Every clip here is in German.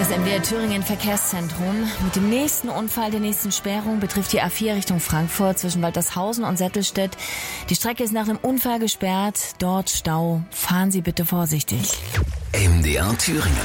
Das MDR Thüringen Verkehrszentrum. Mit dem nächsten Unfall, der nächsten Sperrung betrifft die A4 Richtung Frankfurt zwischen Waltershausen und Sättelstedt. Die Strecke ist nach dem Unfall gesperrt. Dort Stau. Fahren Sie bitte vorsichtig. MDR Thüringen.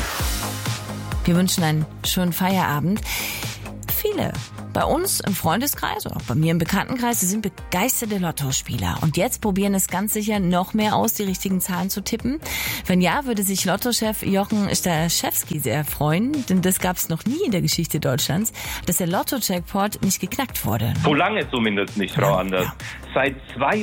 Wir wünschen einen schönen Feierabend. Viele bei uns im Freundeskreis oder auch bei mir im Bekanntenkreis, sie sind begeisterte Lottospieler. Und jetzt probieren es ganz sicher noch mehr aus, die richtigen Zahlen zu tippen. Wenn ja, würde sich Lottochef Jochen Staszewski sehr freuen, denn das gab es noch nie in der Geschichte Deutschlands, dass der Lotto-Jackpot nicht geknackt wurde. So lange zumindest nicht, Frau Anders. Ja. Seit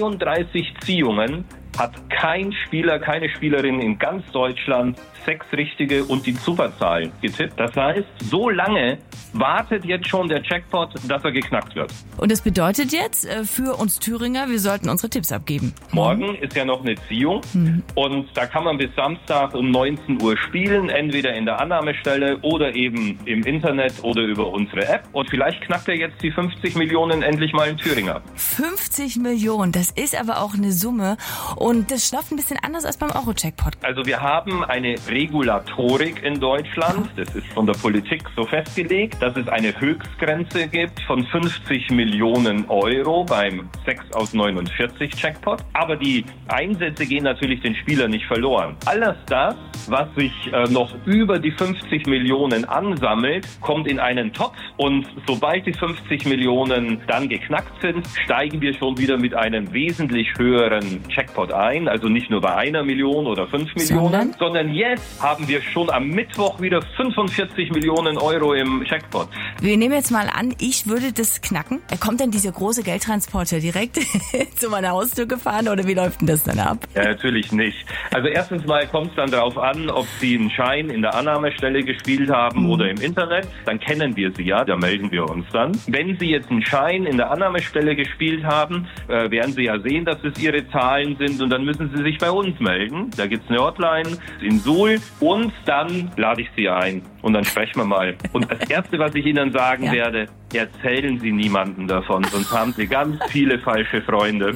32 Ziehungen hat kein Spieler, keine Spielerin in ganz Deutschland 6 richtige und die Superzahl getippt. Das heißt, so lange wartet jetzt schon der Jackpot, dass er geknackt wird. Und das bedeutet jetzt für uns Thüringer, wir sollten unsere Tipps abgeben. Morgen ist ja noch eine Ziehung und da kann man bis Samstag um 19 Uhr spielen, entweder in der Annahmestelle oder eben im Internet oder über unsere App. Und vielleicht knackt er jetzt die 50 Millionen endlich mal in Thüringen ab. 50 Millionen, das ist aber auch eine Summe und das läuft ein bisschen anders als beim Euro-Jackpot. Also wir haben eine Regulatorik in Deutschland, das ist von der Politik so festgelegt, dass es eine Höchstgrenze gibt von 50 Millionen Euro beim 6 aus 49 Jackpot. Aber die Einsätze gehen natürlich den Spielern nicht verloren. Alles das, was sich noch über die 50 Millionen ansammelt, kommt in einen Topf und sobald die 50 Millionen dann geknackt sind, steigen wir schon wieder mit einem wesentlich höheren Jackpot ein. Also nicht nur bei 1 Million oder 5 Millionen, sondern jetzt haben wir schon am Mittwoch wieder 45 Millionen Euro im Jackpot. Wir nehmen jetzt mal an, ich würde das knacken. Kommt denn dieser große Geldtransporter direkt zu meiner Haustür gefahren oder wie läuft denn das dann ab? Ja, natürlich nicht. Also erstens mal kommt es dann darauf an, ob Sie einen Schein in der Annahmestelle gespielt haben oder im Internet. Dann kennen wir Sie ja, da melden wir uns dann. Wenn Sie jetzt einen Schein in der Annahmestelle gespielt haben, werden Sie ja sehen, dass es Ihre Zahlen sind und dann müssen Sie sich bei uns melden. Da gibt's eine Hotline in Suhl und dann lade ich Sie ein und dann sprechen wir mal. Und das Erste, was ich Ihnen sagen werde, erzählen Sie niemandem davon, sonst haben Sie ganz viele falsche Freunde.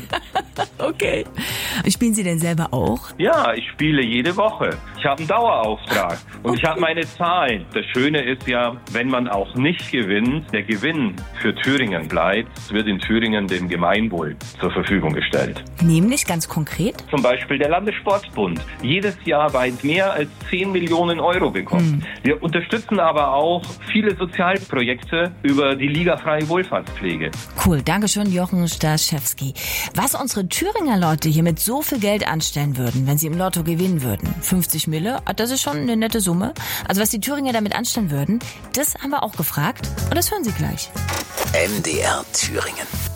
Okay. Spielen Sie denn selber auch? Ja, ich spiele jede Woche. Ich habe einen Dauerauftrag und ich habe meine Zahlen. Das Schöne ist ja, wenn man auch nicht gewinnt, der Gewinn für Thüringen bleibt, wird in Thüringen dem Gemeinwohl zur Verfügung gestellt. Nämlich ganz konkret? Zum Beispiel der Landessportbund. Jedes Jahr weit mehr als 10 Millionen Euro bekommt. Wir unterstützen aber auch viele Sozialprojekte über die Liga Freie Wohlfahrtspflege. Cool, Dankeschön, Jochen Staszewski. Was unsere Thüringer Leute hier mit so viel Geld anstellen würden, wenn sie im Lotto gewinnen würden, 50 Mille, das ist schon eine nette Summe. Also was die Thüringer damit anstellen würden, das haben wir auch gefragt und das hören Sie gleich. MDR Thüringen.